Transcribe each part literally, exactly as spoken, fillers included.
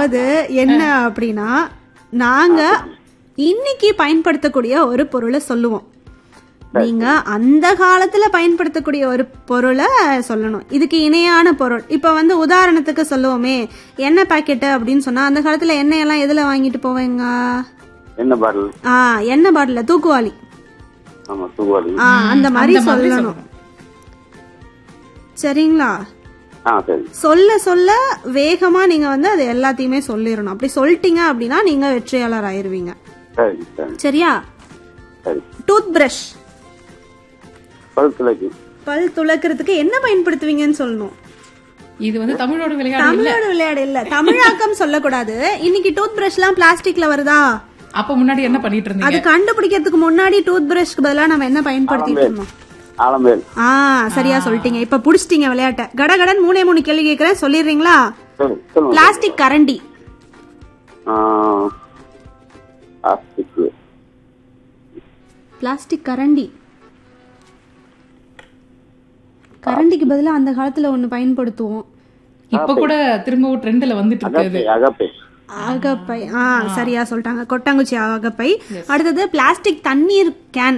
அதாவது என்ன அப்படின்னா, நாங்க இன்னைக்கு பயன்படுத்தக்கூடிய ஒரு பொருளை சொல்லுவோம். நீங்க அந்த காலத்துல பயன்படுத்தக்கூடிய ஒரு பொருளை சொல்லணும். இதுக்கு இணையான பொருள். இப்ப வந்து உதாரணத்துக்கு சொல்லுவோமே, எண்ணெய் பாக்கெட் அப்படின்னு சொன்னா அந்த காலத்துல எண்ணெய் எல்லாம் எதுல வாங்கிட்டு போவீங்க? எண்ணெய் பாட்டில். ஆ, எண்ணெய் பாட்டில் தூக்குவாளி. ஆமா, தூக்குவாளி. ஆ, அந்த மாதிரி சொல்லணும். சரிங்களா? சொல்ல சொல்ல வேகமா நீங்க வந்து அது எல்லாத்தையுமே சொல்லிடணும். அப்படி சொல்லிட்டீங்க அப்படின்னா நீங்க வெற்றியாளர் ஆயிருவீங்க. சரியா? Tooth brush. பல் துளக்கிறதுக்கு என்ன பயன்படுத்துவீங்கன்னு சொல்லணும். இது வந்து தமிழோட விளையாடு. தமிழோட விளையாடு இல்ல, தமிழாக்கம் சொல்லக்கூடாது. இன்னைக்கு டூத் பிரஷ் எல்லாம் பிளாஸ்டிக்ல வருதா? அப்ப முன்னாடி என்ன பண்ணிட்டு இருந்தீங்க? அது கண்டுபிடிக்கிறதுக்கு முன்னாடி டூத் பிரஷ்க்கு பதிலா நம்ம என்ன பயன்படுத்திட்டு இருந்தோம்? ஆ, சரியா சொல்லிட்டீங்க. இப்ப புடிச்சிட்டீங்க விளையாட்ட. கடகடன் மூணே மூணு கேள்வி கேக்குறேன், சொல்லிடுறீங்களா? பிளாஸ்டிக் கரண்டி. பிளாஸ்டிக் கரண்டி. கரண்டிக்கு பதிலா அந்த காலத்துல ஒண்ணு பயன்படுத்துவோம். இப்ப கூட திரும்பவும் ட்ரெண்ட்ல வந்துட்டு இருக்கு. அகப்பை. ஆ, சரியா சொல்லிட்டாங்க. கொட்டாங்குச்சி அகப்பை. அடுத்தது பிளாஸ்டிக் தண்ணீர் கேன்.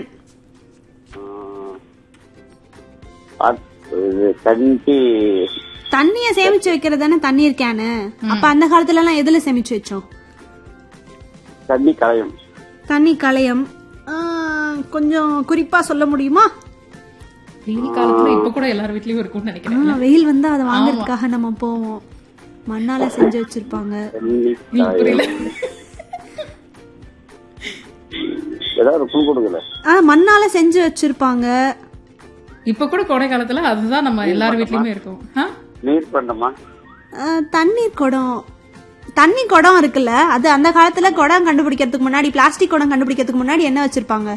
தண்ணிய சேமிச்சு வைக்கிறது தானே தண்ணீர் கேனு. அப்ப அந்த காலத்துல எல்லாம் எதுல சேமிச்சு வச்சோம்? தண்ணி களையம். தண்ணி களையம். கொஞ்சம் குறிப்பா சொல்ல முடியுமா? வெயில் காலத்துல இப்ப கூட எல்லார் வீட்லயும் இருக்கும்னு நினைக்கிறேன். வெயில் வந்தா அதை வாங்குறதுக்காக நம்ம போவோம். மண்ணால செஞ்சு வச்சிருப்பாங்க. மண்ணால செஞ்சு வச்சிருப்பாங்க. இப்ப கூட கோடை காலத்துல அதுதான் நம்ம எல்லார் வீட்லயுமே இருக்கும். நீர் பண்டமா? தண்ணீர் குடம். தண்ணி குடம் இருக்குல்ல, அது அந்த காலத்துல குடம் கண்டுபிடிக்கிறதுக்கு முன்னாடி, பிளாஸ்டிக் குடம் கண்டுபிடிக்கிறதுக்கு முன்னாடி என்ன வச்சிருப்பாங்க?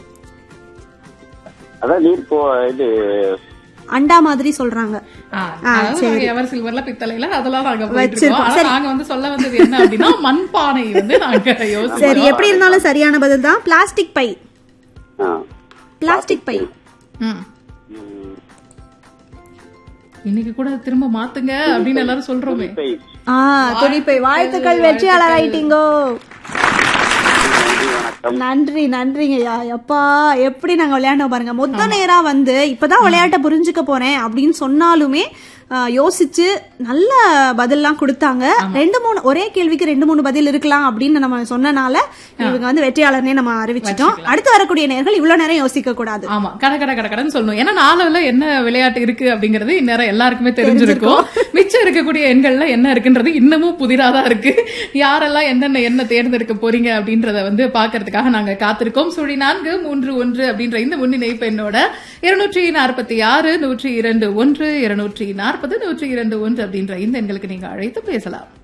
அதான் நீர் போ இது அண்டா மாதிரி சொல்றாங்க. சில்வர்ல பித்தளைல அதெல்லாம் நாங்க வச்சிருக்கோம். நாங்க வந்து சொல்ல வந்தது என்ன அப்படின்னா மண்பானை வந்து நாங்க யோசிச்சோம். சரி, எப்படி இருந்தாலும் சரியான பதில் தான். Plastic by. Plastic by. இன்னைக்கு கூட திரும்ப மாத்துங்க அப்படின்னு எல்லாரும் சொல்றோமே. துணிப்பை. வாழ்த்துக்கள், வெற்றியாளர் ஆயிட்டீங்கோ. நன்றி, நன்றிங்கய்யா. எப்பா எப்படி நாங்க விளையாண்டோம் பாருங்க. மொத்த நேரா வந்து இப்பதான் விளையாட்ட புரிஞ்சுக்க போறேன் அப்படின்னு சொன்னாலுமே யோசிச்சு நல்ல பதில்லாம் கொடுத்தாங்க. ரெண்டு மூணு ஒரே கேள்விக்கு ரெண்டு மூணு பதில் இருக்கலாம் அப்படின்னு நம்ம சொன்னனால இவங்க வந்து வெற்றியாளர்னே நம்ம அறிவிச்சிட்டோம். அடுத்து வரக்கூடிய நேர்கள் இவ்வளவு நேரம் யோசிக்க கூடாது. ஆமா, கட கட கட கடன்னு சொல்லணும். ஏன்னா நாலுல என்ன விளையாட்டு இருக்கு அப்படிங்கறது இந்நேரம் எல்லாருக்குமே தெரிஞ்சிருக்கும். மிச்சம் இருக்கக்கூடிய எண்கள்ல என்ன இருக்குன்றது இன்னமும் புதிராதான் இருக்கு. யாரெல்லாம் என்னென்ன என்ன தேர்ந்தெடுக்க போறீங்க அப்படின்றத வந்து பாக்குறதுக்காக நாங்க காத்திருக்கோம். சுழி நான்கு மூன்று ஒன்று அப்படின்ற இந்த முன்னிணைப்பு என்னோட இருநூற்றி நாற்பத்தி ஆறு நூற்றி இரண்டு ஒன்று இருநூற்றி நாற்பது நூற்றி இரண்டு ஒன்று அப்படின்ற இந்த எண்களுக்கு நீங்க அழைத்து பேசலாம்.